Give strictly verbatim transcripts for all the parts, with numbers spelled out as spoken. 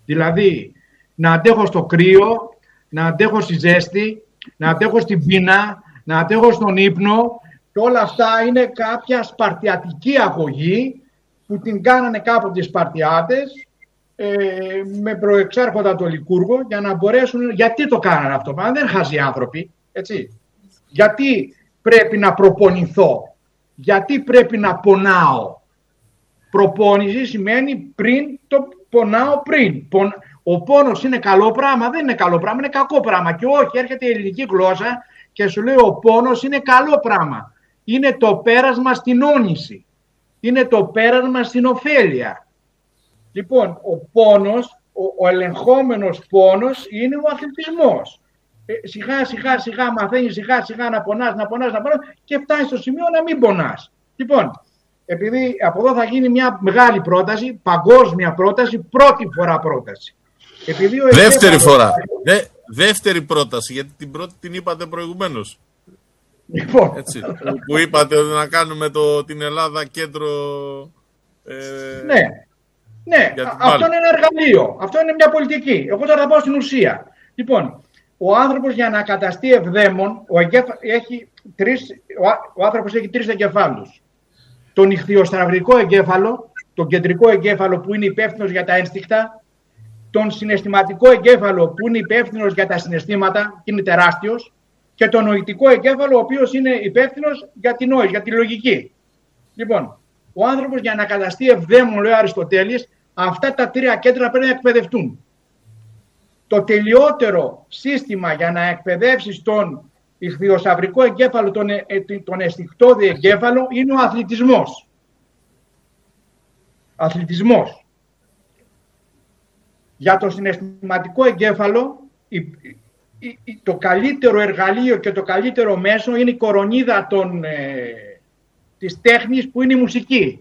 Δηλαδή, να αντέχω στο κρύο, να αντέχω στη ζέστη, να αντέχω στην πείνα, να αντέχω στον ύπνο. Και όλα αυτά είναι κάποια σπαρτιατική αγωγή που την κάνανε κάποτε οι Σπαρτιάτες ε, με προεξάρχοντα το Λικούργο για να μπορέσουν. Γιατί το κάνανε αυτό? Μα δεν χαζοί άνθρωποι, έτσι. Γιατί πρέπει να προπονηθώ? Γιατί πρέπει να πονάω? Προπόνηση σημαίνει πριν, το πονάω πριν. Ο πόνος είναι καλό πράγμα? Δεν είναι καλό πράγμα, είναι κακό πράγμα. Και όχι, έρχεται η ελληνική γλώσσα και σου λέει ο πόνος είναι καλό πράγμα. Είναι το πέρασμα στην όνηση. Είναι το πέρασμα στην ωφέλεια. Λοιπόν, ο πόνος, ο, ο ελεγχόμενος πόνος είναι ο αθλητισμός. Ε, σιγά σιγά σιγά μαθαίνεις σιγά σιγά να πονάς, να πονάς, να πονάς και φτάνεις στο σημείο να μην πονάς. Λοιπόν, επειδή από εδώ θα γίνει μια μεγάλη πρόταση, παγκόσμια πρόταση, πρώτη φορά πρόταση. Επειδή ο δεύτερη εγκέφαλος... φορά. Δε, δεύτερη πρόταση, γιατί την πρώτη την είπατε προηγουμένως. Λοιπόν. Έτσι, που είπατε ότι να κάνουμε το, την Ελλάδα κέντρο... Ε, ναι, ναι. Αυτό είναι ένα εργαλείο. Αυτό είναι μια πολιτική. Εγώ τώρα θα πάω στην ουσία. Λοιπόν, ο άνθρωπος για να καταστεί ευδαίμων, ο, εγκέφα... έχει τρεις... ο άνθρωπος έχει τρεις εγκεφάλους. Τον ιχθυοστραυρικό εγκέφαλο, τον κεντρικό εγκέφαλο που είναι υπεύθυνος για τα ένστικτα, τον συναισθηματικό εγκέφαλο που είναι υπεύθυνος για τα συναισθήματα και είναι τεράστιος, και τον νοητικό εγκέφαλο ο οποίος είναι υπεύθυνος για την νόηση, για τη λογική. Λοιπόν, ο άνθρωπος για να καταστεί ευδαίμων, λέει ο Αριστοτέλης, αυτά τα τρία κέντρα πρέπει να εκπαιδευτούν. Το τελειότερο σύστημα για να εκπαιδεύσεις τον ιχθυοσαυρικό εγκέφαλο, τον, τον αισθηκτώδη εγκέφαλο, είναι ο αθλητισμός. Αθλητισμός. Για το συναισθηματικό εγκέφαλο, η, η, η, το καλύτερο εργαλείο και το καλύτερο μέσο είναι η κορονίδα των, ε, της τέχνης που είναι η μουσική.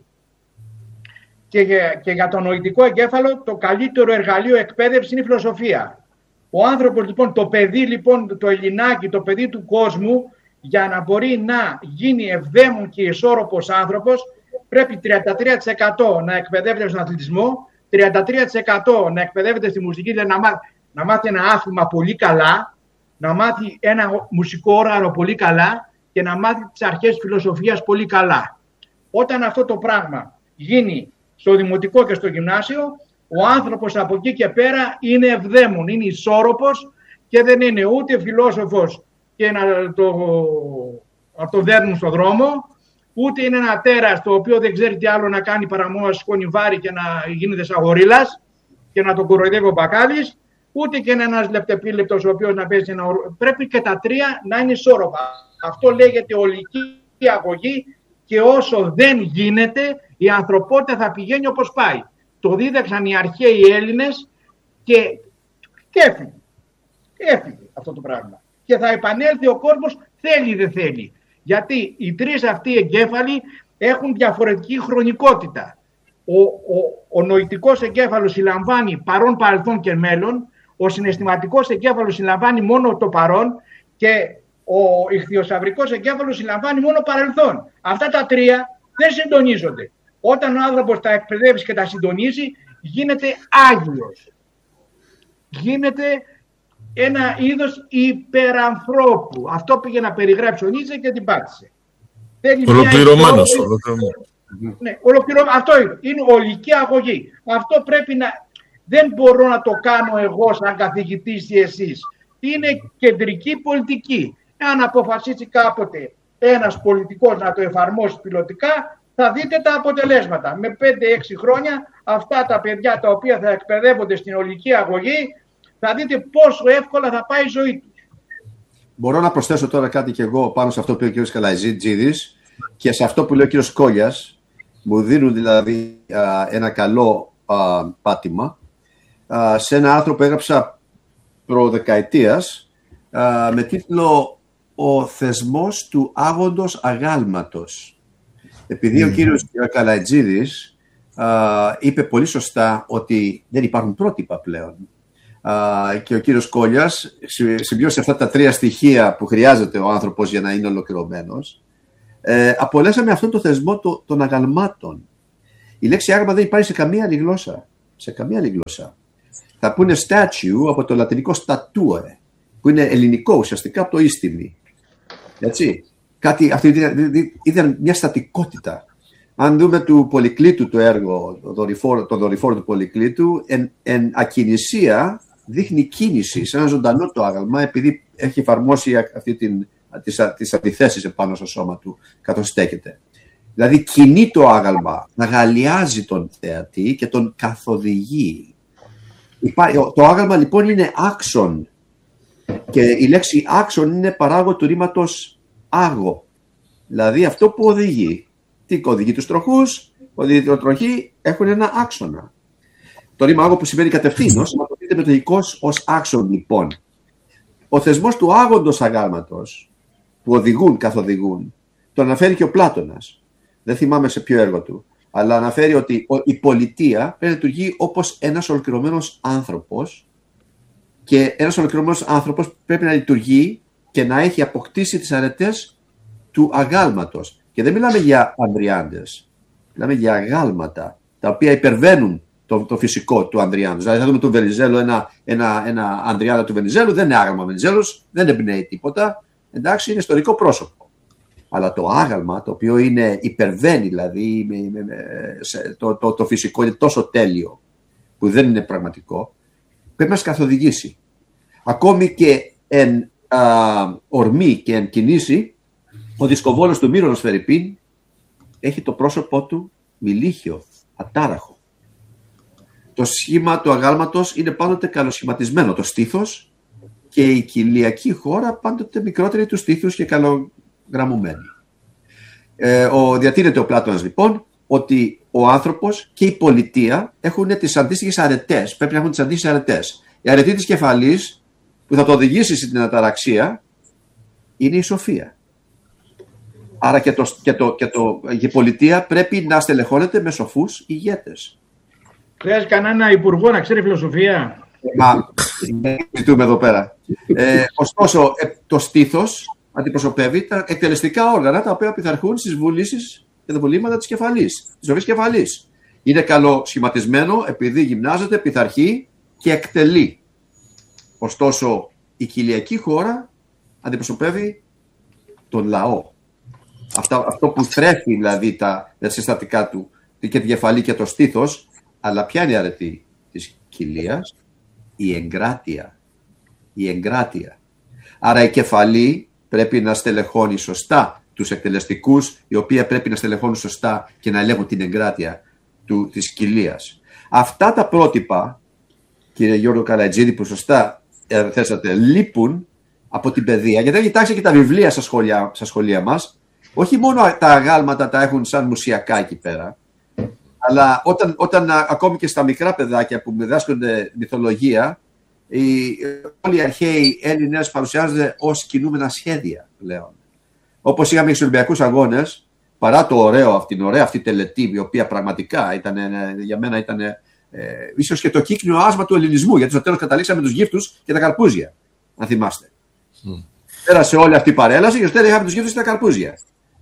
Και, και για το νοητικό εγκέφαλο το καλύτερο εργαλείο εκπαίδευση είναι η φιλοσοφία. Ο άνθρωπος λοιπόν, το παιδί λοιπόν, το Ελληνάκι, το παιδί του κόσμου, για να μπορεί να γίνει ευδαίμων και ισόρροπος άνθρωπος, πρέπει τριάντα τρία τοις εκατό να εκπαιδεύεται στον αθλητισμό, τριάντα τρία τοις εκατό να εκπαιδεύεται στη μουσική, δηλαδή να μάθει, να μάθει ένα άθλημα πολύ καλά, να μάθει ένα μουσικό όργανο πολύ καλά και να μάθει τις αρχές της φιλοσοφίας πολύ καλά. Όταν αυτό το πράγμα γίνει στο δημοτικό και στο γυμνάσιο, ο άνθρωπος από εκεί και πέρα είναι ευδαίμων, είναι ισόρροπος και δεν είναι ούτε φιλόσοφος και να το, να το δέρνουν στον δρόμο, ούτε είναι ένα τέρας το οποίο δεν ξέρει τι άλλο να κάνει παρά μόνο να σηκώνει βάρη και να γίνεται σαν γορίλας και να τον κοροϊδεύει ο μπακάλης, ούτε και είναι ένας λεπτεπίλεπτος ο οποίος να παίζει ένα... Πρέπει και τα τρία να είναι ισόρροπα. Αυτό λέγεται ολική αγωγή και όσο δεν γίνεται η ανθρωπότητα θα πηγαίνει όπως πάει. Το δίδαξαν οι αρχαίοι Έλληνες και, και έφυγε. Έφυγε αυτό το πράγμα. Και θα επανέλθει ο κόσμος θέλει ή δεν θέλει. Γιατί οι τρεις αυτοί εγκέφαλοι έχουν διαφορετική χρονικότητα. Ο, ο, ο νοητικός εγκέφαλος συλλαμβάνει παρόν, παρελθόν και μέλλον. Ο συναισθηματικός εγκέφαλος συλλαμβάνει μόνο το παρόν και ο ιχθυοσαυρικός εγκέφαλος συλλαμβάνει μόνο παρελθόν. Αυτά τα τρία δεν συντονίζονται. Όταν ο άνθρωπος τα εκπαιδεύσει και τα συντονίζει, γίνεται άγιος. Γίνεται ένα είδος υπερανθρώπου. Αυτό πήγε να περιγράψει ο Νίτσε και την πάτησε. Ολοκληρωμένος. Ναι, ολοκληρωμένο. Αυτό είναι. Είναι ολική αγωγή. Αυτό πρέπει να... Δεν μπορώ να το κάνω εγώ σαν καθηγητής ή εσείς. Είναι κεντρική πολιτική. Αν αποφασίσει κάποτε ένας πολιτικός να το εφαρμόσει πιλωτικά, θα δείτε τα αποτελέσματα. Με πέντε έξι χρόνια αυτά τα παιδιά τα οποία θα εκπαιδεύονται στην ολική αγωγή, θα δείτε πόσο εύκολα θα πάει η ζωή τους. Μπορώ να προσθέσω τώρα κάτι κι εγώ πάνω σε αυτό που είπε ο κ. Καλαϊτζίδης και σε αυτό που λέει ο κ. Κόλλιας. Μου δίνουν δηλαδή α, ένα καλό α, πάτημα α, σε ένα άρθρο που έγραψα προδεκαετίας α, με τίτλο «Ο θεσμός του άγοντος αγάλματος». Επειδή mm. ο κύριος Καλαϊτζίδης α, είπε πολύ σωστά ότι δεν υπάρχουν πρότυπα πλέον α, και ο κύριος Κόλλιας συμπλήρωσε αυτά τα τρία στοιχεία που χρειάζεται ο άνθρωπος για να είναι ολοκληρωμένος, ε, απολέσαμε αυτόν τον θεσμό το, των αγαλμάτων. Η λέξη άγαλμα δεν υπάρχει σε καμία άλλη γλώσσα. Σε καμία άλλη γλώσσα. θα πούνε statue από το λατινικό statue, που είναι ελληνικό ουσιαστικά από το ίστιμη. Έτσι. Κάτι, αυτή ήταν μια στατικότητα. Αν δούμε του Πολυκλήτου το έργο, το δορυφόρο, το δορυφόρο του Πολυκλήτου, εν, εν ακινησία δείχνει κίνηση, σε ένα ζωντανό το άγαλμα, επειδή έχει εφαρμόσει αυτή την, τις, τις αντιθέσεις επάνω στο σώμα του, καθώς στέκεται. Δηλαδή κινεί το άγαλμα, αγαλιάζει τον θεατή και τον καθοδηγεί. Το άγαλμα λοιπόν είναι άξον και η λέξη άξον είναι παράγω του ρήματος άγω. Δηλαδή αυτό που οδηγεί. Τι οδηγεί τους τροχούς, οδηγεί την τροχή, έχουν ένα άξονα. Το ρήμα άγω που σημαίνει κατευθύνως, σηματοδοτείται με το οικός ως άξον λοιπόν. Ο θεσμός του άγοντος αγάλματος, που οδηγούν, καθοδηγούν, το αναφέρει και ο Πλάτωνας. Δεν θυμάμαι σε ποιο έργο του, αλλά αναφέρει ότι η πολιτεία πρέπει να λειτουργεί όπως ένας ολοκληρωμένος άνθρωπος και ένας ολοκληρωμένος άνθρωπος πρέπει να λειτουργεί και να έχει αποκτήσει τις αρετές του αγάλματος. Και δεν μιλάμε για ανδριάντες, μιλάμε για αγάλματα, τα οποία υπερβαίνουν το, το φυσικό του ανδριάντος. Δηλαδή θα δούμε τον Βενιζέλο, ένα, ένα, ένα ανδριάντα του Βενιζέλου, δεν είναι άγαλμα Βενιζέλος, δεν εμπνέει τίποτα, εντάξει, είναι ιστορικό πρόσωπο. Αλλά το άγαλμα, το οποίο είναι, υπερβαίνει δηλαδή με, με, με, σε, το, το, το φυσικό, είναι τόσο τέλειο που δεν είναι πραγματικό, πρέπει να μας καθοδηγήσει. Ακόμη και εν α, ορμή και εν κινήσει, ο δισκοβόλος του Μύρονος Φερρυπίν έχει το πρόσωπό του μιλίχιο, ατάραχο. Το σχήμα του αγάλματος είναι πάντοτε καλοσχηματισμένο, το στήθος, και η κοιλιακή χώρα πάντοτε μικρότερη του στήθους και καλογραμμωμένη. Ε, ο, διατείνεται ο Πλάτωνας λοιπόν ότι ο άνθρωπος και η πολιτεία έχουν τις αντίστοιχες αρετές, πρέπει να έχουν τις αντίστοιχες αρετές. Η αρετή της κεφαλής που θα το οδηγήσει στην αταραξία είναι η σοφία. Άρα και, το, και, το, και, το, και η πολιτεία πρέπει να στελεχώνεται με σοφούς ηγέτες. Χρειάζεται κανένα υπουργό να ξέρει φιλοσοφία. Μα, ζητούμε εδώ πέρα. Ε, ωστόσο, το στήθος αντιπροσωπεύει τα εκτελεστικά όργανα τα οποία πειθαρχούν στις βουλήσεις και τα βολήματα της κεφαλής, της ζωής κεφαλής. Είναι καλοσχηματισμένο επειδή γυμνάζεται, πειθαρχεί και εκτελεί. Ωστόσο, η κοιλιακή χώρα αντιπροσωπεύει τον λαό. Αυτό, αυτό που θρέφει δηλαδή τα, τα συστατικά του και τη κεφαλή και το στήθος, αλλά ποια είναι η αρετή της κοιλίας? Η εγκράτεια. Η εγκράτεια. Άρα η κεφαλή πρέπει να στελεχώνει σωστά τους εκτελεστικούς, οι οποίοι πρέπει να στελεχώνουν σωστά και να ελέγχουν την εγκράτεια του, της κοιλίας. Αυτά τα πρότυπα, κύριε Γιώργο Καλατζίδη, που σωστά θέσατε, λείπουν από την παιδεία. Γιατί αν κοιτάξετε και τα βιβλία στα σχολεία, στα σχολεία μας, όχι μόνο τα αγάλματα τα έχουν σαν μουσιακά εκεί πέρα, αλλά όταν, όταν ακόμη και στα μικρά παιδάκια που διδάσκονται μυθολογία, οι, όλοι οι αρχαίοι Έλληνες παρουσιάζονται ως κινούμενα σχέδια πλέον. Όπως είχαμε στους Ολυμπιακούς Αγώνες, παρά το ωραίο, αυτήν ωραία αυτή τελετή, η οποία πραγματικά ήταν, για μένα ήταν ε, ίσως και το κύκνιο άσμα του ελληνισμού, γιατί στο τέλος καταλήξαμε τους γύφτους και τα καρπούζια, αν θυμάστε. Mm. Πέρασε όλη αυτή η παρέλαση και στο τέλος είχαμε τους γύφτους και τα καρπούζια.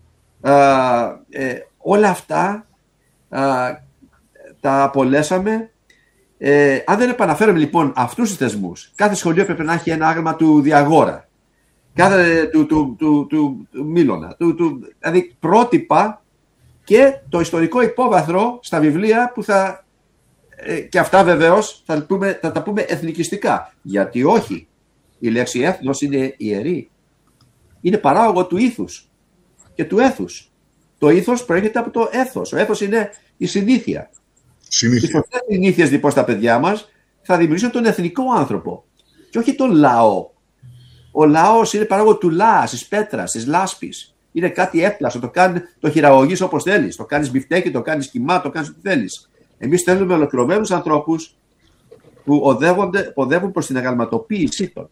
Uh, ε, όλα αυτά uh, τα απολέσαμε. Ε, αν δεν επαναφέρουμε λοιπόν αυτούς τους θεσμούς, κάθε σχολείο πρέπει να έχει ένα άγαλμα του Διαγόρα, κάθε του, του, του, του, του Μήλωνα, του, του, δηλαδή πρότυπα και το ιστορικό υπόβαθρο στα βιβλία που θα, ε, και αυτά βεβαίως θα, πούμε, θα τα πούμε εθνικιστικά. Γιατί όχι, η λέξη έθνος είναι ιερή, είναι παράγωγο του ήθους και του έθους. Το ήθος προέρχεται από το έθος. Ο έθος είναι η συνήθεια. Συνήθεια. Οι σωστές συνήθειες λοιπόν στα παιδιά μας θα δημιουργήσουν τον εθνικό άνθρωπο και όχι τον λαό. Ο λαός είναι παράγωγο του λάς, της πέτρας, της λάσπης. Είναι κάτι έπλαστο, το, κάνει, το χειραγωγείς όπως θέλεις. Το κάνεις μπιφτέκι, το κάνεις κιμά, το κάνεις ό,τι θέλεις. Εμείς θέλουμε ολοκληρωμένους ανθρώπους που οδεύονται, οδεύουν προς την αγαλματοποίησή των.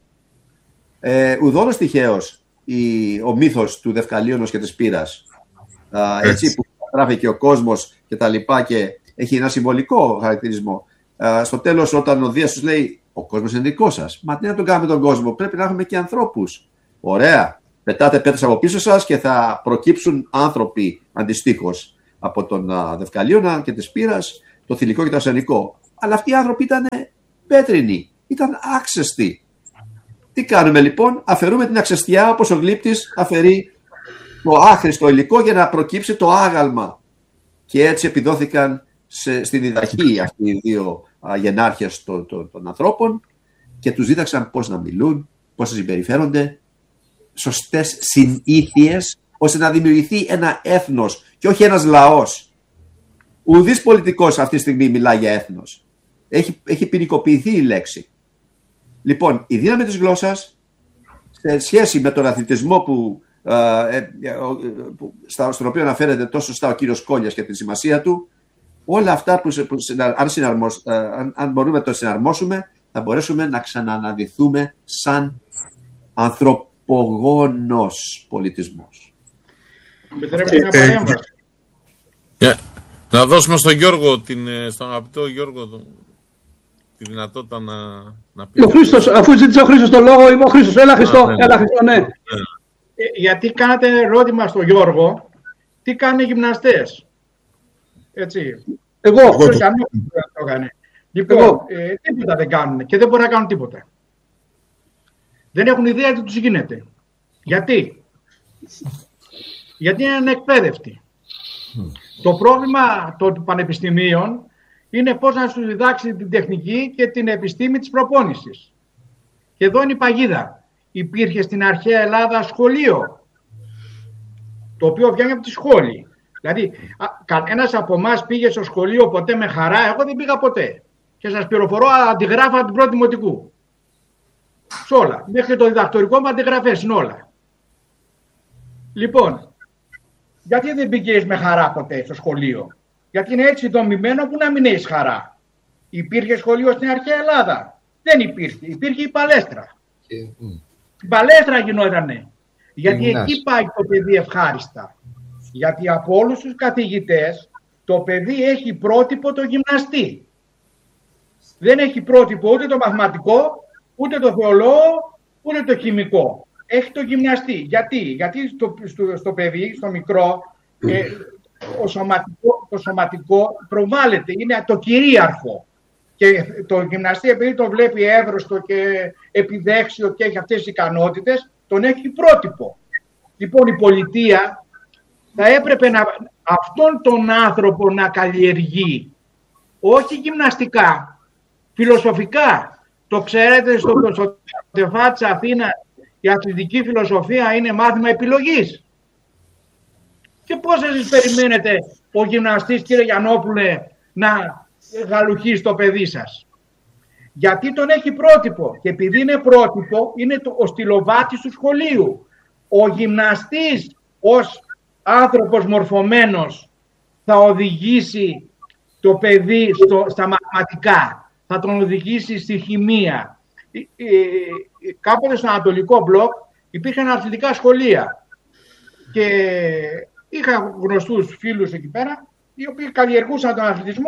Ε, ουδόλως τυχαίως η, ο μύθος του Δευκαλίωνος και της Πύρας, α, έτσι, που γράφει και ο κόσμος και τα λοιπά και έχει ένα συμβολικό χαρακτηρισμό. Α, στο τέλος, όταν ο Δίας τους λέει: ο κόσμος είναι δικό σας. Μα τι να τον κάνουμε τον κόσμο, πρέπει να έχουμε και ανθρώπους. Ωραία. Πετάτε πέτρες από πίσω σας και θα προκύψουν άνθρωποι αντιστοίχως από τον α, Δευκαλίωνα και της Πύρας, το θηλυκό και το αρσενικό. Αλλά αυτοί οι άνθρωποι ήταν πέτρινη. Ήταν άξεστη. Τι κάνουμε λοιπόν? Αφαιρούμε την αξεστιά όπως ο γλύπτης αφαιρεί το άχρηστο υλικό για να προκύψει το άγαλμα. Και έτσι επιδόθηκαν σε, στην διδαχή αυτοί οι δύο α, γενάρχες των, των, των ανθρώπων και τους δίδαξαν πώς να μιλούν, πώς να συμπεριφέρονται, σωστές συνήθειες, ώστε να δημιουργηθεί ένα έθνος και όχι ένας λαός. Ουδής πολιτικός αυτή τη στιγμή μιλάει για έθνος. Έχει, έχει ποινικοποιηθεί η λέξη. Λοιπόν, η δύναμη της γλώσσας σε σχέση με τον αθλητισμό που, ε, ε, που, στα, στον οποίο αναφέρεται τόσο σωστά ο κύριος Κόλιας και τη σημασία του, όλα αυτά που, που αν, συναρμοσ, ε, αν, αν μπορούμε να το συναρμόσουμε, θα μπορέσουμε να ξανααναδυθούμε σαν ανθρωπογόνος πολιτισμός. Επιτρέπετε μια παρέμβαση. Yeah. Να δώσουμε στον Γιώργο, την, στον αγαπητό Γιώργο, τη δυνατότητα να, να πει. Ο Χρήστος, αφού ζήτησε ο Χρήστος το λόγο, είμαι ο Χρήστος. Έλα Χριστό, ναι, έλα Χριστό, ναι. ναι. Ε, γιατί κάνατε ερώτημα στον Γιώργο, τι κάνουν οι γυμναστές. Έτσι. Εγώ. Εγώ το έκανε. Λοιπόν, ε, τίποτα δεν κάνουν και δεν μπορούν να κάνουν τίποτα. Δεν έχουν ιδέα τι τους γίνεται. Γιατί? Γιατί είναι ανεκπαίδευτοι. Mm. Το πρόβλημα των πανεπιστημίων είναι πώς να σου διδάξει την τεχνική και την επιστήμη της προπόνησης. Και εδώ είναι η παγίδα. Υπήρχε στην αρχαία Ελλάδα σχολείο, το οποίο βγαίνει από τη σχόλη. Δηλαδή, κανένας από εμάς πήγε στο σχολείο ποτέ με χαρά? Εγώ δεν πήγα ποτέ. Και σας πληροφορώ, αντιγράφα την πρώτη δημοτικού. Σε όλα. Μέχρι το διδακτορικό μου αντιγραφές είναι όλα. Λοιπόν, γιατί δεν πήγες με χαρά ποτέ στο σχολείο? Γιατί είναι έτσι δομημένο που να μην έχεις χαρά. Υπήρχε σχολείο στην αρχαία Ελλάδα? Δεν υπήρχε. Υπήρχε η παλέστρα. Mm. Η παλέστρα γινότανε. Γιατί mm. εκεί πάει το παιδί ευχάριστα. Γιατί από όλους τους καθηγητές το παιδί έχει πρότυπο το γυμναστή. Δεν έχει πρότυπο ούτε το μαθηματικό, ούτε το θεολόγο, ούτε το χημικό. Έχει το γυμναστή. Γιατί? Γιατί στο, στο, στο παιδί, στο μικρό, ε, ο σωματικό, το σωματικό προβάλλεται, είναι το κυρίαρχο. Και το γυμναστή, επειδή το βλέπει εύρωστο και επιδέξιο και έχει αυτές τις ικανότητες, τον έχει πρότυπο. Λοιπόν, η πολιτεία θα έπρεπε να, αυτόν τον άνθρωπο να καλλιεργεί, όχι γυμναστικά, φιλοσοφικά. Το ξέρετε, στο, στο ΤΕΦΑ της Αθήνας η αθλητική φιλοσοφία είναι μάθημα επιλογής. Και πώς εσείς περιμένετε ο γυμναστής, κύριε Γιαννόπουλε, να γαλουχίσει το παιδί σας? Γιατί τον έχει πρότυπο. Και επειδή είναι πρότυπο, είναι το, ο στυλοβάτης του σχολείου. Ο γυμναστής ως άνθρωπος μορφωμένος θα οδηγήσει το παιδί στο, στα μαθηματικά, θα τον οδηγήσει στη χημεία. Ε, ε, κάποτε στο Ανατολικό Μπλοκ υπήρχαν αθλητικά σχολεία και είχα γνωστούς φίλους εκεί πέρα οι οποίοι καλλιεργούσαν τον αθλητισμό,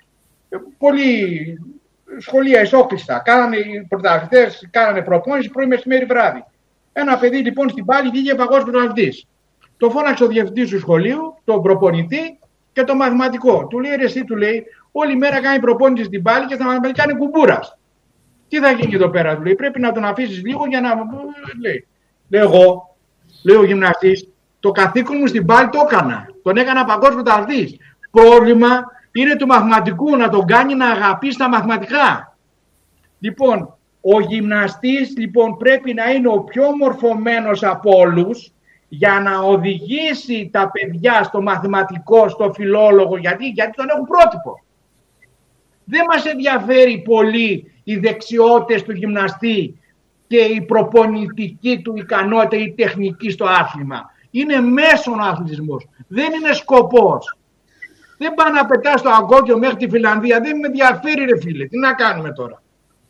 πολύ σχολεία ισόκλειστα. Κάνανε οι πρωταθλητές, κάνανε προπόνηση πρωί, μεσημέρι, βράδυ. Ένα παιδί λοιπόν στην πάλη βγήκε παγκόσμιος πρωταθλητής. Το φώναξε ο διευθυντής του σχολείου, τον προπονητή και το μαθηματικό. Του λέει, ρε εσύ, του λέει, όλη μέρα κάνει προπόνηση στην πάλη και στα μαθηματικά είναι κουμπούρας. Τι θα γίνει εδώ πέρα, του λέει, πρέπει να τον αφήσεις λίγο για να. Λέει, λέει εγώ, λέει ο γυμναστής, το καθήκον μου στην πάλη το έκανα. Τον έκανα παγκόσμιο πρωταθλητής. Πρόβλημα είναι του μαθηματικού να τον κάνει να αγαπήσει τα μαθηματικά. Λοιπόν, ο γυμναστής λοιπόν πρέπει να είναι ο πιο μορφωμένος από όλους για να οδηγήσει τα παιδιά στο μαθηματικό, στο φιλόλογο, γιατί, γιατί τον έχουν πρότυπο. Δεν μας ενδιαφέρει πολύ οι δεξιότητες του γυμναστή και η προπονητική του ικανότητα, η τεχνική στο άθλημα. Είναι μέσον ο αθλητισμός, δεν είναι σκοπός. Δεν πάει να πετά στο Αγκόκιο μέχρι τη Φιλανδία, δεν με ενδιαφέρει ρε φίλε, τι να κάνουμε τώρα.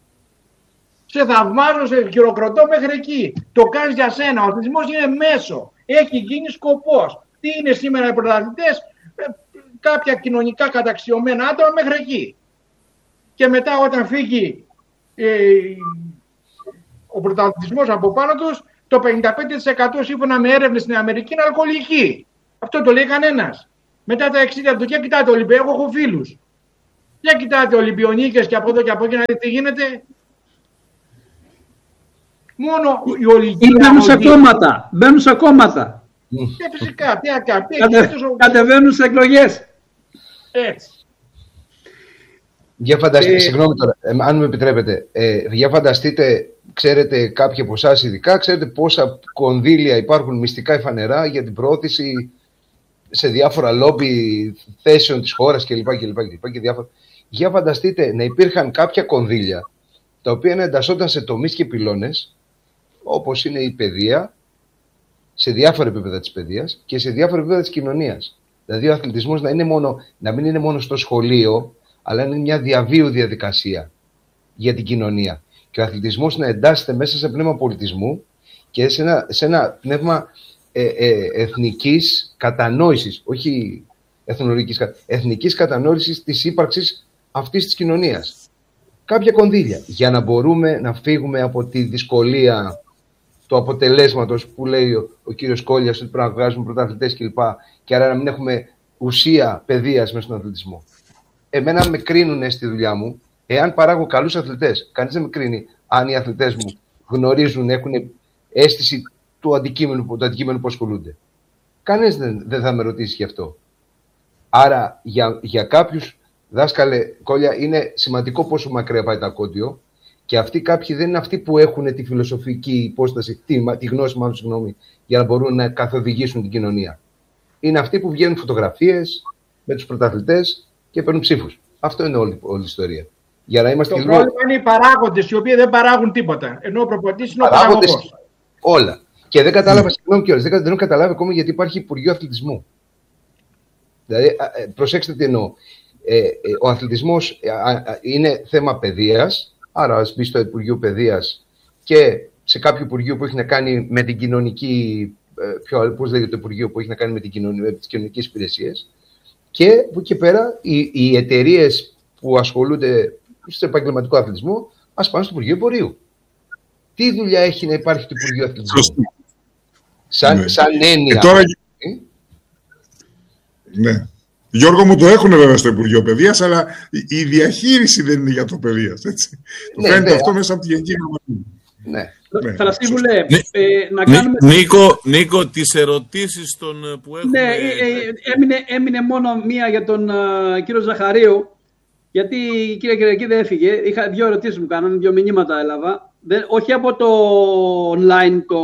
Σε θαυμάζω, σε χειροκροτώ μέχρι εκεί. Το κάνεις για σένα, ο αθλητισμός είναι μέσο, έχει γίνει σκοπός. Τι είναι σήμερα οι πρωταθλητές? Κάποια κοινωνικά καταξιωμένα άτομα μέχρι εκεί. Και μετά όταν φύγει ε, ο πρωταθλητισμός από πάνω τους, το πενήντα πέντε τοις εκατό σύμφωνα με έρευνες στην Αμερική είναι αλκοολικοί. Αυτό το λέει κανένας. Μετά τα εξήντα του και κοιτάτε Ολυμπιακό, εγώ έχω φίλους. Για κοιτάτε Ολυμπιονίκες και από εδώ και από εκεί να δείτε τι γίνεται. Μόνο οι ολιγοί. Μπαίνουν σε κόμματα. Μπαίνουν σε κόμματα. Και φυσικά, τι ακαπή. Κατεβαίνουν σε εκλογές. Έτσι. Για φανταστείτε, Ε, συγγνώμη τώρα, ε, αν μου επιτρέπετε, ε, για φανταστείτε, ξέρετε κάποιοι από εσάς ειδικά, ξέρετε πόσα κονδύλια υπάρχουν μυστικά ή φανερά για την προώθηση σε διάφορα λόμπι θέσεων της χώρας κλπ. κλπ, κλπ και διάφορα. Για φανταστείτε να υπήρχαν κάποια κονδύλια τα οποία να εντασσόταν σε τομείς και πυλώνες, όπως είναι η παιδεία, σε διάφορα επίπεδα της παιδείας και σε διάφορα επίπεδα της κοινωνίας. Δηλαδή ο αθλητισμός να, είναι μόνο, να μην είναι μόνο στο σχολείο, αλλά είναι μια διαβίου διαδικασία για την κοινωνία. Και ο αθλητισμός να εντάσσεται μέσα σε πνεύμα πολιτισμού και σε ένα, σε ένα πνεύμα ε, ε, εθνικής κατανόησης, όχι εθνολογικής, εθνικής κατανόησης της ύπαρξης αυτής της κοινωνίας. Κάποια κονδύλια για να μπορούμε να φύγουμε από τη δυσκολία του αποτελέσματος που λέει ο, ο κύριος Κόλλιας ότι πρέπει να βγάζουμε πρωταθλητές κλπ. Και άρα να μην έχουμε ουσία παιδείας μέσα στον αθλητισμό. Εμένα με κρίνουν στη δουλειά μου εάν παράγω καλούς αθλητές. Κανείς δεν με κρίνει αν οι αθλητές μου γνωρίζουν, έχουν αίσθηση του αντικείμενου, του αντικείμενου που ασχολούνται. Κανείς δεν, δεν θα με ρωτήσει γι' αυτό. Άρα για, για κάποιους, δάσκαλε Κόλλια, είναι σημαντικό πόσο μακριά πάει το ακόντιο και αυτοί κάποιοι δεν είναι αυτοί που έχουν τη φιλοσοφική υπόσταση, τη, τη γνώση μάλλον, συγγνώμη, για να μπορούν να καθοδηγήσουν την κοινωνία. Είναι αυτοί που βγαίνουν φωτογραφίες με τους πρωταθλητές και παίρνουν ψήφους. Αυτό είναι όλη, όλη η ιστορία. Για να είμαστε το λίγο... πρόβλημα είναι οι παράγοντες οι οποίοι δεν παράγουν τίποτα. Ενώ ο προπονητής είναι ο παραγωγός. Όλα. Και δεν κατάλαβα, mm. συγγνώμη κιόλας, δεν, δεν έχω καταλάβει ακόμα γιατί υπάρχει Υπουργείο Αθλητισμού. Δηλαδή, προσέξτε τι εννοώ. Ε, ε, ο αθλητισμός ε, ε, είναι θέμα παιδείας, άρα ας μπει στο Υπουργείο Παιδείας και σε κάποιο Υπουργείο που έχει να κάνει με την κοινωνική. Ε, πιο, πώς λέγεται το Υπουργείο που έχει να κάνει με, την κοινωνική, με τις κοινωνικές υπηρεσίες. Και από εκεί πέρα οι, οι εταιρείες που ασχολούνται στο επαγγελματικό αθλητισμό ας πάνε στο Υπουργείο Εμπορίου. Τι δουλειά έχει να υπάρχει το Υπουργείο Αθλητισμού? Σαν, ναι. σαν έννοια. Ε, τώρα... ε? Ναι. Γιώργο μου, το έχουν βέβαια στο Υπουργείο Παιδείας, αλλά η διαχείριση δεν είναι για το παιδείας. Έτσι. Ναι, το φαίνεται ναι. αυτό μέσα από τη Γενική Γραμματεία. Ναι. Ναι, Θανασίβουλε, ε, να κάνουμε... Νίκο, Νίκο, τις ερωτήσεις των, που έχουμε... Ναι, ε, ε, έμεινε, έμεινε μόνο μία για τον uh, κύριο Ζαχαρίου, γιατί η κυρία Κυριακή δεν έφυγε. Είχα δύο ερωτήσεις μου κάνανε, δύο μηνύματα έλαβα. Δεν, όχι από το online, το,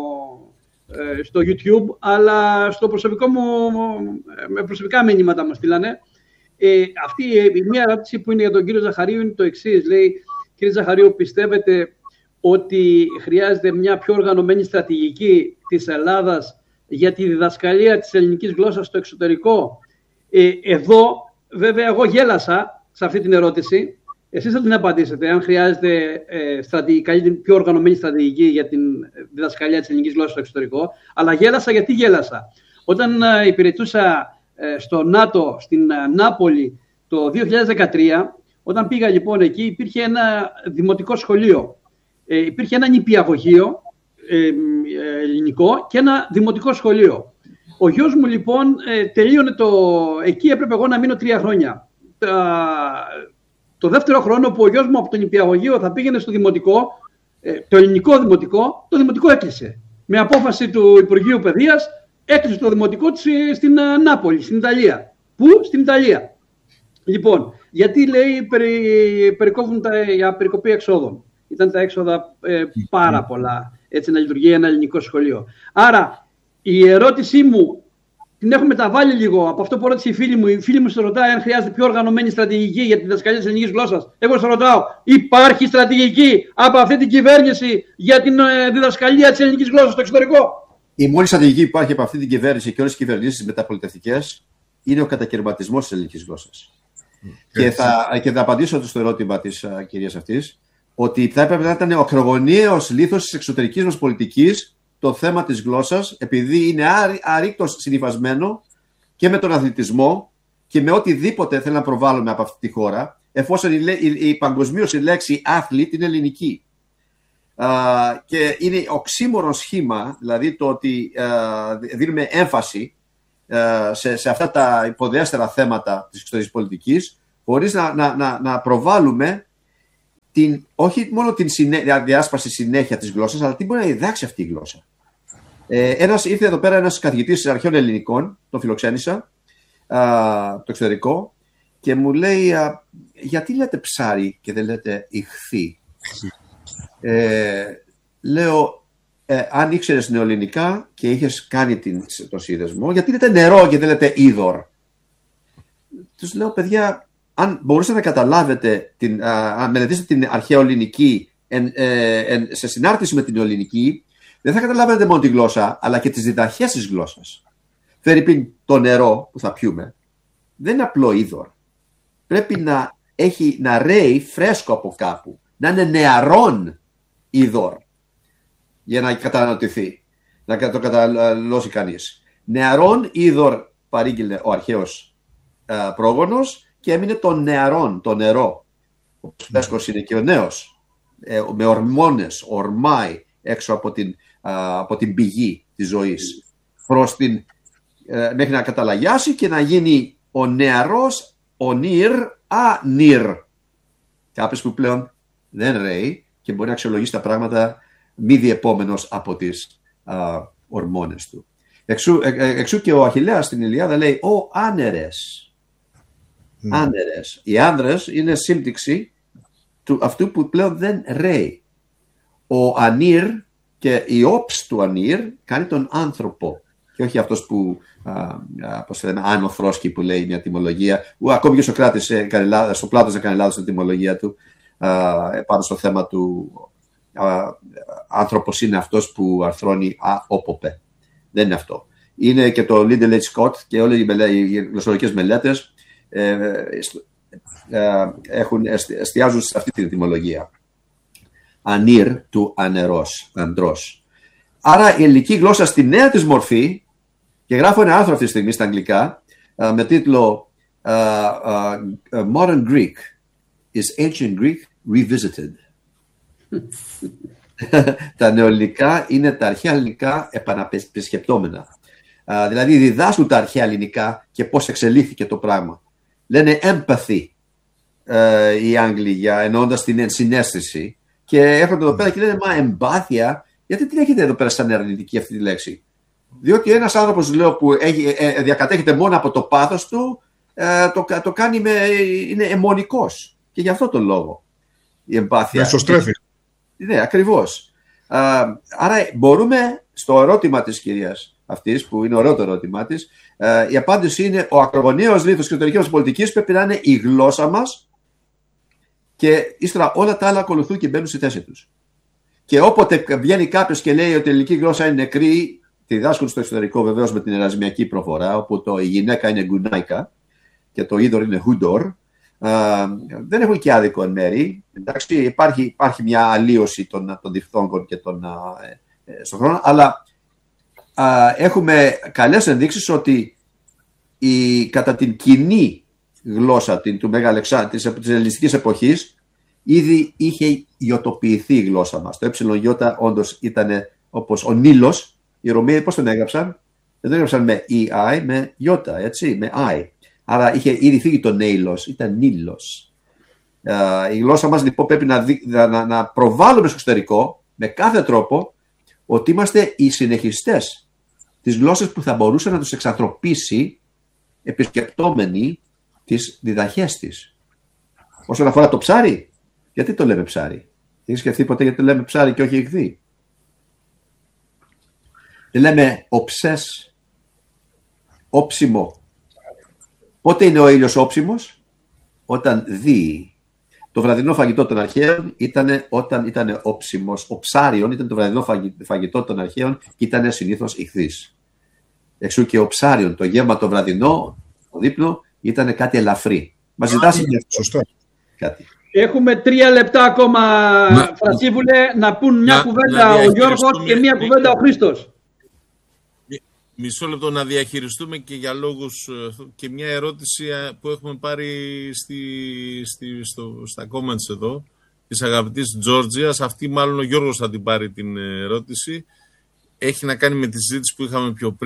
ε, στο YouTube, αλλά στο προσωπικό μου, με προσωπικά μηνύματα μου στείλανε. Ε, αυτή η μία ερώτηση που είναι για τον κύριο Ζαχαρίου είναι το εξής. Λέει, κύριε Ζαχαρίου, πιστεύετε ότι χρειάζεται μια πιο οργανωμένη στρατηγική της Ελλάδας για τη διδασκαλία της ελληνικής γλώσσας στο εξωτερικό? Ε, εδώ, βέβαια, εγώ γέλασα σε αυτή την ερώτηση. Εσείς θα την απαντήσετε, αν χρειάζεται ε, στρατηγική, πιο οργανωμένη στρατηγική για τη διδασκαλία της ελληνικής γλώσσας στο εξωτερικό. Αλλά γέλασα γιατί γέλασα. Όταν ε, υπηρετούσα ε, στο ΝΑΤΟ, στην ε, Νάπολη, το δύο χιλιάδες δεκατρία, όταν πήγα λοιπόν εκεί, υπήρχε ένα δημοτικό σχολείο. Ε, υπήρχε ένα νηπιαγωγείο ε, ε, ελληνικό και ένα δημοτικό σχολείο. Ο γιος μου λοιπόν ε, τελείωνε το... Εκεί έπρεπε εγώ να μείνω τρία χρόνια. Τα, το δεύτερο χρόνο που ο γιος μου από το νηπιαγωγείο θα πήγαινε στο δημοτικό, ε, το ελληνικό δημοτικό, το δημοτικό έκλεισε. Με απόφαση του Υπουργείου Παιδείας έκλεισε το δημοτικό της στην uh, Νάπολη, στην Ιταλία. Πού? Στην Ιταλία. Λοιπόν, γιατί λέει περι, περικόβουν τα, για περικοπή εξόδων. Ήταν τα έξοδα ε, πάρα πολλά, έτσι να λειτουργεί ένα ελληνικό σχολείο. Άρα, η ερώτησή μου την έχω μεταβάλει λίγο από αυτό που ρώτησε η φίλη μου. Η φίλη μου σε ρωτάει αν χρειάζεται πιο οργανωμένη στρατηγική για τη διδασκαλία της ελληνικής γλώσσας. Εγώ σε ρωτάω, υπάρχει στρατηγική από αυτή την κυβέρνηση για τη ε, διδασκαλία της ελληνικής γλώσσας στο εξωτερικό? Η μόνη στρατηγική που υπάρχει από αυτή την κυβέρνηση και όλες τις κυβερνήσεις μεταπολιτευτικές είναι ο κατακαιρματισμός της ελληνικής γλώσσας. Και θα, και θα απαντήσω στο ερώτημα της uh, κυρίας αυτής, ότι θα έπρεπε να ήταν ο ακρογωνιαίος λίθος της εξωτερικής μας πολιτικής το θέμα της γλώσσας, επειδή είναι αρρήκτως συνυφασμένο και με τον αθλητισμό και με οτιδήποτε θέλει να προβάλλουμε από αυτή τη χώρα, εφόσον η, η, η παγκοσμίως η λέξη athlete είναι ελληνική. Uh, και είναι οξύμορο σχήμα, δηλαδή το ότι uh, δίνουμε έμφαση uh, σε, σε αυτά τα υποδέαστερα θέματα της εξωτερικής πολιτικής, χωρίς να, να, να, να προβάλλουμε την, όχι μόνο την συνέ, διάσπαση συνέχεια της γλώσσας, αλλά τι μπορεί να διδάξει αυτή η γλώσσα. Ε, ένας, ήρθε εδώ πέρα ένας καθηγητής αρχαίων ελληνικών, τον φιλοξένησα, α, το εξωτερικό, και μου λέει, α, γιατί λέτε ψάρι και δεν λέτε ιχθύ. Ε, λέω, ε, αν ήξερες νεοελληνικά και είχες κάνει την, το σύνδεσμο, γιατί λέτε νερό και δεν λέτε είδωρ. Τους λέω, παιδιά, αν μπορούσατε να καταλάβετε, την, αν μελετήσετε την αρχαία ελληνική εν, ε, εν, σε συνάρτηση με την ελληνική, δεν θα καταλάβετε μόνο τη γλώσσα, αλλά και τις διδαχές της γλώσσας. Φέρει το νερό που θα πιούμε, δεν είναι απλό είδωρ. Πρέπει να, έχει, να ρέει φρέσκο από κάπου, να είναι νεαρόν είδωρ, για να καταναλωθεί, να το καταναλώσει κανείς. Νεαρόν είδωρ παρήγγειλε ο αρχαίος α, πρόγονος και έμεινε το νεαρόν, το νερό. Ο φρέσκος είναι και ο νέος, ε, με ορμόνες, ορμάει έξω από την, α, από την πηγή της ζωής, προς την, ε, μέχρι να καταλαγιάσει και να γίνει ο νεαρός, ο νυρ, α, νυρ. Κάποιος που πλέον δεν ρέει και μπορεί να αξιολογήσει τα πράγματα μη διεπόμενος από τις α, ορμόνες του. Εξού, ε, ε, εξού και ο Αχιλλέας στην Ιλιάδα λέει «Ο άνερες». Mm. Άνερες. Οι άνδρες είναι σύμπτυξη του αυτού που πλέον δεν ρέει. Ο ανήρ και η όψη του ανήρ κάνει τον άνθρωπο και όχι αυτός που Άνω Θρόσκι που λέει μια τιμολογία, που ακόμη και ο Σοκράτης στο Πλάτος έκανε λάθος στην τιμολογία του α, πάνω στο θέμα του α, άνθρωπος είναι αυτός που αρθρώνει αόποπε. Δεν είναι αυτό. Είναι και το Liddell H. Scott και όλες οι γλωσσολογικές μελέτες ε, ε, έχουν, εστιάζουν σε αυτή την τιμολογία. Ανήρ του ανερός, ανδρός. Άρα η ελληνική γλώσσα στη νέα της μορφή, και γράφω ένα άρθρο αυτή τη στιγμή στα αγγλικά με τίτλο uh, uh, Modern Greek is Ancient Greek Revisited. Τα νεοελληνικά είναι τα αρχαία ελληνικά επαναπισκεπτόμενα. Uh, δηλαδή διδάσκουν τα αρχαία ελληνικά και πώς εξελίχθηκε το πράγμα. Λένε empathy uh, οι Άγγλοι για εννοώντας την ενσυναίσθηση και έρχονται εδώ πέρα και λένε μα εμπάθεια, γιατί την έχετε εδώ πέρα σαν αρνητική αυτή τη λέξη. Διότι ένας άνθρωπος λέω, που έχει, ε, διακατέχεται μόνο από το πάθος του, ε, το, το κάνει με, είναι αιμονικός. Και γι' αυτό τον λόγο η εμπάθεια. Μεσοστρέφει. Ναι, ακριβώς. Ε, άρα μπορούμε στο ερώτημα της κυρίας αυτής, που είναι ωραίο το ερώτημά της, ε, η απάντηση είναι ο ακρογωνιαίος λίθος εξωτερικής μας πολιτικής πρέπει να είναι η γλώσσα μας και ύστερα όλα τα άλλα ακολουθούν και μπαίνουν στη θέση τους. Και όποτε βγαίνει κάποιος και λέει ότι η ελληνική γλώσσα είναι νεκρή, τη διδάσκουν στο εξωτερικό βεβαίως με την ερασμιακή προφορά, όπου το, η γυναίκα είναι γκουνάικα και το είδωρ είναι χούντορ. Δεν έχουν και άδικο εν μέρη. Εντάξει, υπάρχει, υπάρχει μια αλλίωση των, των διφθόγκων και των, ε, στον χρόνο, αλλά α, έχουμε καλές ενδείξεις ότι η, κατά την κοινή γλώσσα την, του Μέγα Αλεξάνδρου, της, της ελληνιστικής εποχής ήδη είχε ιωτοποιηθεί η γλώσσα μας. Το ε όντως ήταν όπως ο Νείλος. Οι Ρωμαίοι πώς τον έγραψαν? Δεν τον έγραψαν με E-I, με Ι, έτσι, με I. Άρα είχε ήδη φύγει το Νέιλος, ήταν Νείλος. Uh, η γλώσσα μας λοιπόν πρέπει να, δι, να, να προβάλλουμε στο εξωτερικό με κάθε τρόπο ότι είμαστε οι συνεχιστές της γλώσσας που θα μπορούσε να τους εξανθρωπίσει επισκεπτόμενοι τις διδαχές της. Όσον αφορά το ψάρι, γιατί το λέμε ψάρι? Έχεις σκεφτεί ποτέ γιατί το λέμε ψάρι και όχι ηχθύ? Δεν λέμε οψές, όψιμο. Πότε είναι ο ήλιος όψιμος? Όταν δει. Το βραδινό φαγητό των αρχαίων ήταν όταν ήταν όψιμος. Ο ψάριον ήταν το βραδινό φαγητό των αρχαίων και ήταν συνήθως ηχθής. Εξού και ο ψάριον, το γεύμα το βραδινό, το δείπνο, ήταν κάτι ελαφρύ. Μας ζητάς σωστό. Κάτι. Έχουμε τρία λεπτά ακόμα, Φρασίβουλε, να πούν μια να, κουβέντα να ο Γιώργος και μια κουβέντα ο Χρήστος. Μισό λεπτό να διαχειριστούμε και για λόγους και μια ερώτηση που έχουμε πάρει στη, στη, στο, στα comments εδώ της αγαπητής Τζόρτζιας. Αυτή μάλλον ο Γιώργος θα την πάρει την ερώτηση. Έχει να κάνει με τη συζήτηση που είχαμε πιο πριν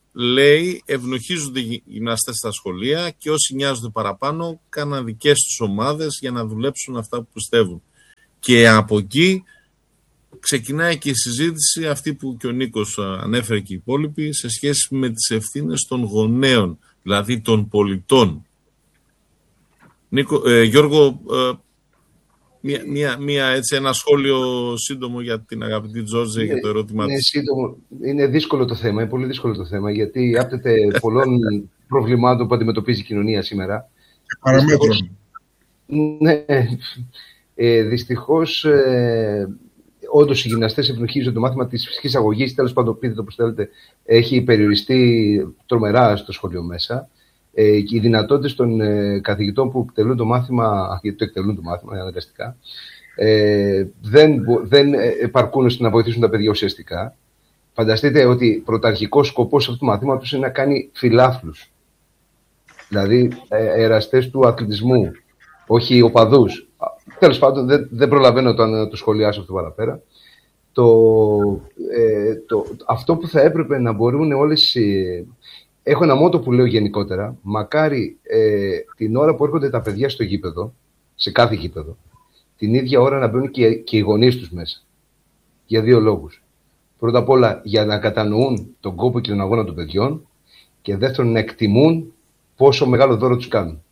λέει ευνοχίζονται οι γυμναστές στα σχολεία και όσοι νοιάζονται παραπάνω κάναν δικές τους ομάδες για να δουλέψουν αυτά που πιστεύουν. Και από εκεί ξεκινάει και η συζήτηση αυτή που και ο Νίκος ανέφερε και οι υπόλοιποι σε σχέση με τις ευθύνες των γονέων, δηλαδή των πολιτών. Νίκο, ε, Γιώργο, ε, μία, μία, μία, έτσι, ένα σχόλιο σύντομο για την αγαπητή Τζόρτζε για το ερώτημά είναι, της. σύντομο. Είναι δύσκολο το θέμα, είναι πολύ δύσκολο το θέμα, γιατί άπτεται πολλών προβλημάτων που αντιμετωπίζει η κοινωνία σήμερα. Και παραμέτρων. Ναι, ε, δυστυχώς, ε, όντως οι γυμναστές ευνοχίζονται. Το μάθημα της φυσικής αγωγής, τέλος πάντων, πείτε το πώς θέλετε, έχει περιοριστεί τρομερά στο σχολείο μέσα. Ε, και οι δυνατότητες των ε, καθηγητών που εκτελούν το μάθημα, γιατί το εκτελούν το μάθημα αναγκαστικά, ε, δεν, δεν επαρκούν ώστε να βοηθήσουν τα παιδιά ουσιαστικά. Φανταστείτε ότι πρωταρχικός σκοπός αυτού του μαθήματος είναι να κάνει φιλάθλους. Δηλαδή ε, εραστές του αθλητισμού, όχι οπαδούς. Τέλος πάντων, δεν, δεν προλαβαίνω το, να το σχολιάσω αυτό παραπέρα. Το, ε, το, αυτό που θα έπρεπε να μπορούν όλες... Ε, έχω ένα μότο που λέω γενικότερα. Μακάρι ε, την ώρα που έρχονται τα παιδιά στο γήπεδο, σε κάθε γήπεδο, την ίδια ώρα να μπαίνουν και, και οι γονείς τους μέσα. Για δύο λόγους. Πρώτα απ' όλα για να κατανοούν τον κόπο και τον αγώνα των παιδιών και δεύτερον να εκτιμούν πόσο μεγάλο δώρο τους κάνουν.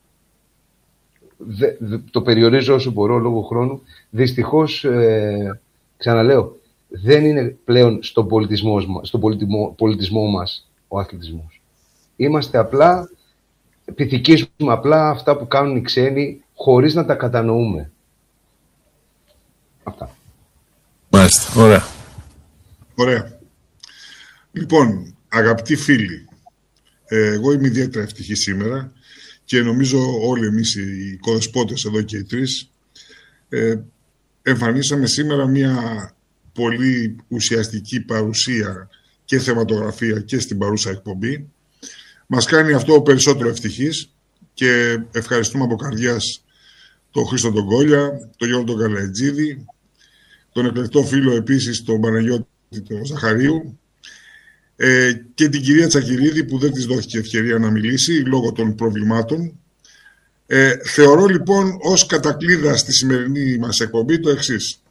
Δε, δε, το περιορίζω όσο μπορώ λόγω χρόνου. Δυστυχώς, ε, ξαναλέω, δεν είναι πλέον στον πολιτισμό, στον πολιτισμό, πολιτισμό μας ο αθλητισμός. Είμαστε απλά, πυθικίζουμε απλά αυτά που κάνουν οι ξένοι χωρίς να τα κατανοούμε. Αυτά. Μάλιστα, ωραία. Ωραία. Λοιπόν, αγαπητοί φίλοι, εγώ είμαι ιδιαίτερα ευτυχή σήμερα και νομίζω όλοι εμείς οι οικοδεσπότες εδώ και οι τρεις ε, εμφανίσαμε σήμερα μια πολύ ουσιαστική παρουσία και θεματογραφία και στην παρούσα εκπομπή. Μας κάνει αυτό περισσότερο ευτυχής και ευχαριστούμε από καρδιάς τον Χρήστο τον Κόλια, τον Γιώργο τον Καλατζίδη, τον εκλεκτό φίλο επίσης τον Παναγιώτη τον Ζαχαρίου ε, και την κυρία Τσακυρίδη που δεν της δόθηκε ευκαιρία να μιλήσει λόγω των προβλημάτων. Ε, θεωρώ λοιπόν ως κατακλείδα στη σημερινή μας εκπομπή το εξής.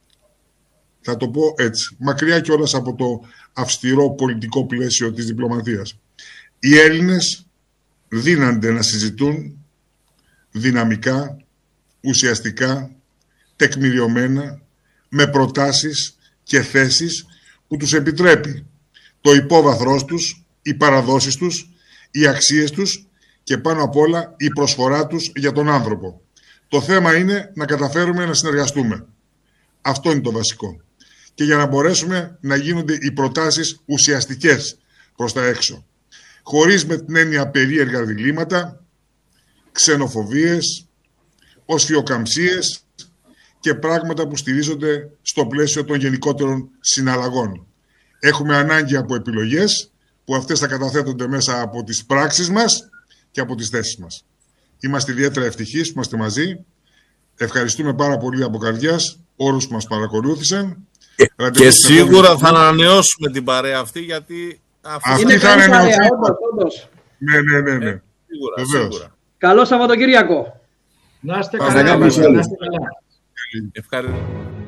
Θα το πω έτσι, μακριά κιόλας από το αυστηρό πολιτικό πλαίσιο της διπλωματίας. Οι Έλληνες δύνανται να συζητούν δυναμικά, ουσιαστικά, τεκμηριωμένα, με προτάσεις και θέσεις που τους επιτρέπει το υπόβαθρός τους, οι παραδόσεις τους, οι αξίες τους και πάνω απ' όλα η προσφορά τους για τον άνθρωπο. Το θέμα είναι να καταφέρουμε να συνεργαστούμε. Αυτό είναι το βασικό. Και για να μπορέσουμε να γίνονται οι προτάσεις ουσιαστικές προς τα έξω. Χωρίς με την έννοια περίεργα διλήμματα, ξενοφοβίες, οσφιοκαμψίες και πράγματα που στηρίζονται στο πλαίσιο των γενικότερων συναλλαγών. Έχουμε ανάγκη από επιλογές που αυτές θα καταθέτονται μέσα από τις πράξεις μας και από τις θέσεις μας. Είμαστε ιδιαίτερα ευτυχείς που είμαστε μαζί. Ευχαριστούμε πάρα πολύ από καρδιάς όλους που μας παρακολούθησαν. Και, και σίγουρα θα ανανεώσουμε την παρέα αυτή γιατί αυτή είναι θα ανανεωθεί. Ναι, ναι, ναι, ναι. Ε, σίγουρα, σίγουρα. Καλό Σαββατοκύριακο. Να είστε καλά. Να είστε καλά. Ευχαριστώ.